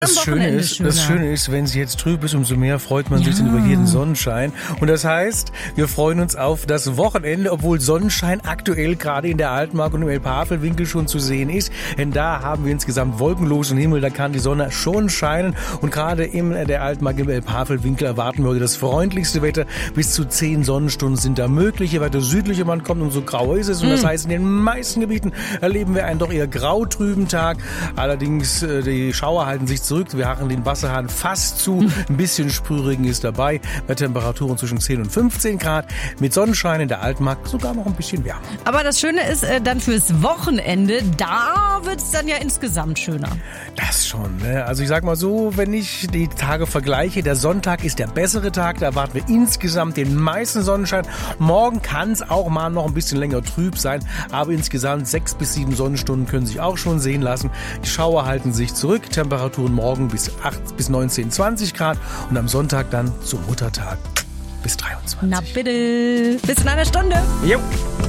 Das Schöne ist, wenn es jetzt trüb ist, umso mehr freut man sich dann über jeden Sonnenschein. Und das heißt, wir freuen uns auf das Wochenende, obwohl Sonnenschein aktuell gerade in der Altmark und im Elbhavelwinkel schon zu sehen ist. Denn da haben wir insgesamt wolkenlosen Himmel, da kann die Sonne schon scheinen. Und gerade in der Altmark, im Elbhavelwinkel erwarten wir heute das freundlichste Wetter. Bis zu 10 Sonnenstunden sind da möglich. Je weiter südlicher man kommt, umso grauer ist es. Und das heißt, in den meisten Gebieten erleben wir einen doch eher grautrüben Tag. Allerdings, die Schauer halten sich zurück. Wir haben den Wasserhahn fast zu. Ein bisschen Sprühregen ist dabei. Bei Temperaturen zwischen 10 und 15 Grad. Mit Sonnenschein in der Altmark sogar noch ein bisschen wärmer. Aber das Schöne ist dann fürs Wochenende, da wird es dann ja insgesamt schöner. Das schon, ne? Also ich sag mal so, wenn ich die Tage vergleiche, der Sonntag ist der bessere Tag. Da erwarten wir insgesamt den meisten Sonnenschein. Morgen kann es auch mal noch ein bisschen länger trüb sein. Aber insgesamt 6 bis 7 Sonnenstunden können sich auch schon sehen lassen. Die Schauer halten sich zurück. Temperaturen morgen bis 8 bis 19, 20 Grad. Und am Sonntag dann zum Muttertag bis 23. Na bitte. Bis in einer Stunde. Jo.